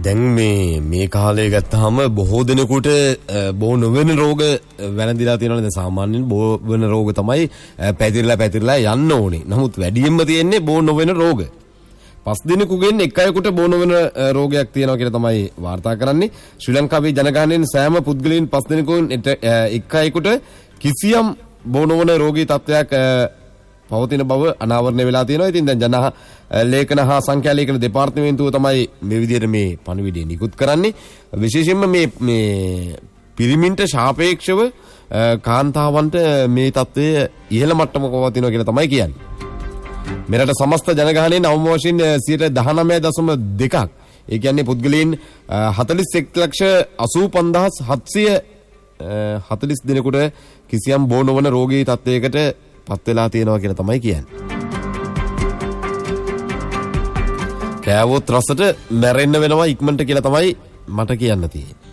දැන් මේ කාලේ ගත්තාම බොහෝ දෙනෙකුට බෝ නොවන රෝග වැළඳිලා තියෙනවා. දැන් සාමාන්‍යයෙන් බෝ වෙන රෝග තමයි පැතිරලා යන්න ඕනේ. නමුත් වැඩියෙන්ම තියෙන්නේ බෝ නොවන රෝග. 5 දිනකුගෙන් එක් අයෙකුට බෝ නොවන රෝගයක් තියෙනවා කියලා තමයි වාර්තා කරන්නේ. ශ්‍රී ලංකාවේ ජනගහනයෙන් සෑම පුද්ගලයන් 5 දිනකුන් එක් අයෙකුට කිසියම් බෝ නොවන රෝගී තත්ත්වයක් පවතින බව අනාවරණය වෙලා තියෙනවා. ඉතින් දැන් ජන ලේඛන හා සංඛ්‍යා ලේඛන දෙපාර්තමේන්තුව තමයි මේ විදිහට මේ පණිවිඩය නිකුත් කරන්නේ. විශේෂයෙන්ම මේ පිරිමින්ට සාපේක්ෂව කාන්තාවන්ට මේ තත්ත්වය ඉහළ මට්ටමක පවතිනවා කියලා තමයි කියන්නේ. මෙරට සමස්ත ජනගහනයෙන් අවම වශයෙන් 19.2%. ඒ කියන්නේ පුද්ගලයන් 41,85,740 දිනකට කිසියම් බෝ නොවන රෝගී තත්ත්වයකට පත් වෙලා තියෙනවා කියලා තමයි කියන්නේ. කෑවොත් රසට මැරෙන්න වෙනවා ඉක්මනට කියලා තමයි මට කියන්න තියෙන්නේ.